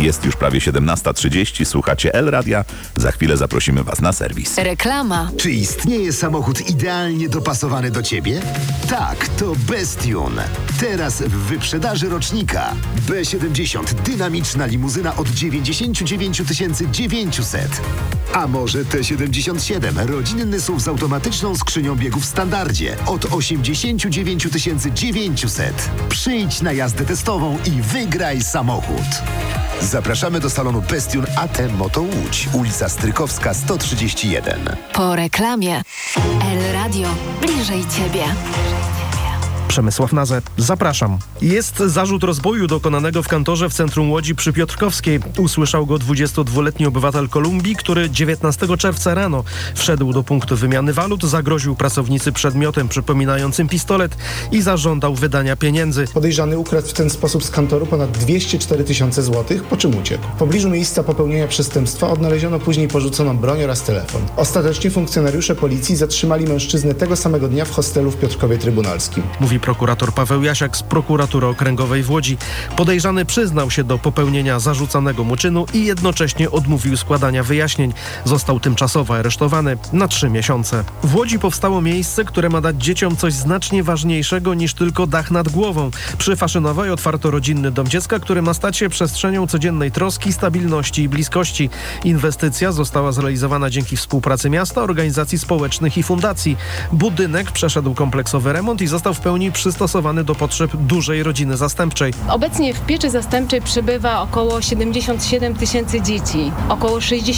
Jest już prawie 17:30, słuchacie L-Radia. Za chwilę zaprosimy Was na serwis. Reklama. Czy istnieje samochód idealnie dopasowany do Ciebie? Tak, to Bestune. Teraz w wyprzedaży rocznika. B70, dynamiczna limuzyna od 99 900. A może T77, rodzinny SUV z automatyczną skrzynią biegów w standardzie od 89 900. Przyjdź na jazdę testową i wygraj samochód. Zapraszamy do salonu Bestune AT Moto Łódź, ulica Strykowska 131. Po reklamie. El Radio. Bliżej Ciebie. Przemysław Nazę. Zapraszam. Jest zarzut rozboju dokonanego w kantorze w centrum Łodzi przy Piotrkowskiej. Usłyszał go 22-letni obywatel Kolumbii, który 19 czerwca rano wszedł do punktu wymiany walut, zagroził pracownicy przedmiotem przypominającym pistolet i zażądał wydania pieniędzy. Podejrzany ukradł w ten sposób z kantoru ponad 204 tysiące złotych, po czym uciekł. W pobliżu miejsca popełnienia przestępstwa odnaleziono później porzuconą broń oraz telefon. Ostatecznie funkcjonariusze policji zatrzymali mężczyznę tego samego dnia w hostelu w Piotrkowie Trybunalskim. Mówi prokurator Paweł Jasiak z prokuratury okręgowej w Łodzi. Podejrzany przyznał się do popełnienia zarzucanego mu czynu i jednocześnie odmówił składania wyjaśnień. Został tymczasowo aresztowany na 3 miesiące. W Łodzi powstało miejsce, które ma dać dzieciom coś znacznie ważniejszego niż tylko dach nad głową. Przy Faszynowej otwarto rodzinny dom dziecka, który ma stać się przestrzenią codziennej troski, stabilności i bliskości. Inwestycja została zrealizowana dzięki współpracy miasta, organizacji społecznych i fundacji. Budynek przeszedł kompleksowy remont i został w pełni przystosowany do potrzeb dużej rodziny zastępczej. Obecnie w pieczy zastępczej przebywa około 77 tysięcy dzieci. Około